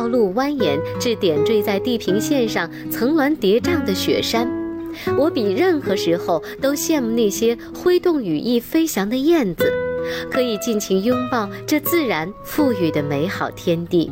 道路蜿蜒至点缀在地平线上层峦叠嶂的雪山。我比任何时候都羡慕那些挥动羽翼飞翔的燕子，可以尽情拥抱这自然赋予的美好天地。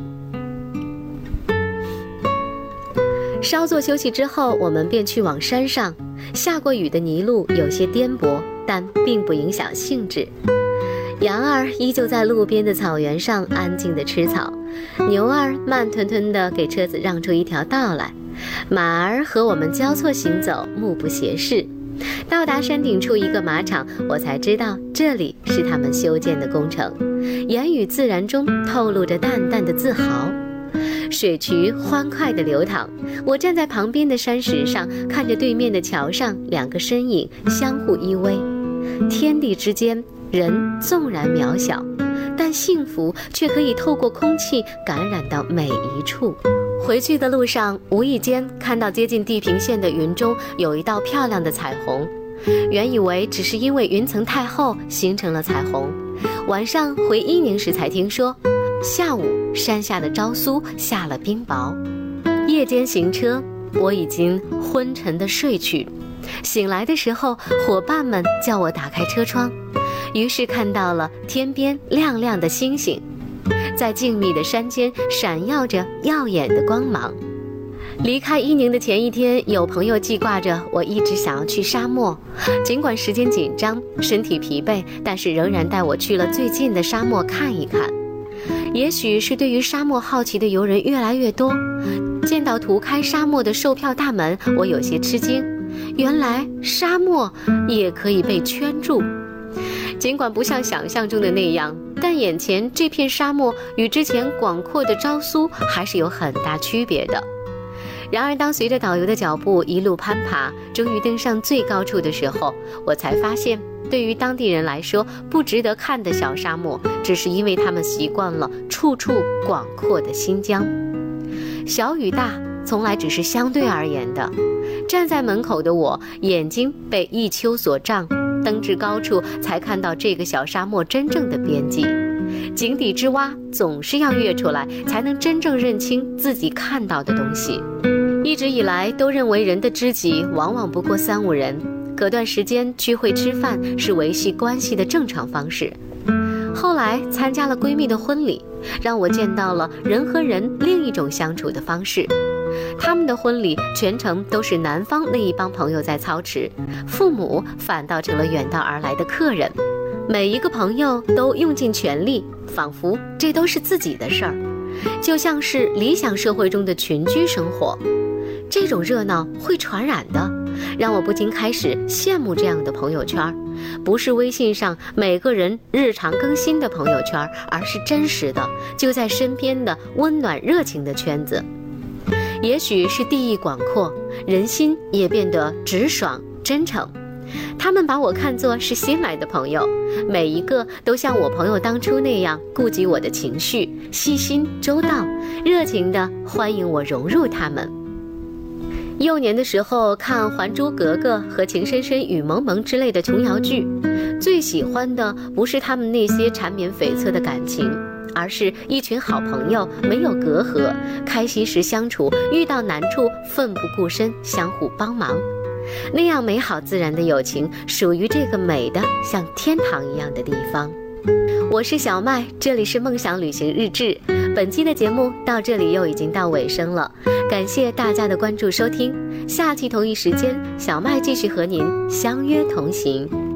稍作休息之后，我们便去往山上。下过雨的泥路有些颠簸，但并不影响兴致。羊儿依旧在路边的草原上安静地吃草，牛儿慢吞吞地给车子让出一条道来，马儿和我们交错行走，目不斜视。到达山顶处一个马场，我才知道这里是他们修建的工程，言语自然中透露着淡淡的自豪。水渠欢快地流淌，我站在旁边的山石上，看着对面的桥上两个身影相互依偎。天地之间，人纵然渺小，但幸福却可以透过空气感染到每一处。回去的路上，无意间看到接近地平线的云中有一道漂亮的彩虹，原以为只是因为云层太厚形成了彩虹。晚上回伊宁时才听说，下午山下的昭苏下了冰雹。夜间行车，我已经昏沉地睡去。醒来的时候，伙伴们叫我打开车窗，于是看到了天边亮亮的星星，在静谧的山间闪耀着耀眼的光芒。离开伊宁的前一天，有朋友记挂着我一直想要去沙漠，尽管时间紧张，身体疲惫，但是仍然带我去了最近的沙漠看一看。也许是对于沙漠好奇的游人越来越多，见到涂开沙漠的售票大门，我有些吃惊，原来沙漠也可以被圈住。尽管不像想象中的那样，但眼前这片沙漠与之前广阔的昭苏还是有很大区别的。然而当随着导游的脚步一路攀爬，终于登上最高处的时候，我才发现，对于当地人来说，不值得看的小沙漠，只是因为他们习惯了处处广阔的新疆。小与大从来只是相对而言的。站在门口的我，眼睛被一丘所障，登至高处才看到这个小沙漠真正的边际。井底之蛙总是要跃出来，才能真正认清自己看到的东西。一直以来都认为人的知己往往不过3-5人，隔段时间聚会吃饭是维系关系的正常方式。后来参加了闺蜜的婚礼，让我见到了人和人另一种相处的方式。他们的婚礼全程都是男方那一帮朋友在操持，父母反倒成了远道而来的客人。每一个朋友都用尽全力，仿佛这都是自己的事儿，就像是理想社会中的群居生活。这种热闹会传染的，让我不禁开始羡慕这样的朋友圈，不是微信上每个人日常更新的朋友圈，而是真实的就在身边的温暖热情的圈子。也许是地域广阔，人心也变得直爽真诚。他们把我看作是新来的朋友，每一个都像我朋友当初那样顾及我的情绪，细心周到，热情地欢迎我融入他们。幼年的时候看《还珠格格》和《情深深雨蒙蒙》之类的琼瑶剧，最喜欢的不是他们那些缠绵悱恻的感情，而是一群好朋友，没有隔阂，开心时相处，遇到难处奋不顾身，相互帮忙。那样美好自然的友情，属于这个美的像天堂一样的地方。我是小麦，这里是梦想旅行日志。本期的节目到这里又已经到尾声了，感谢大家的关注收听。下期同一时间，小麦继续和您相约同行。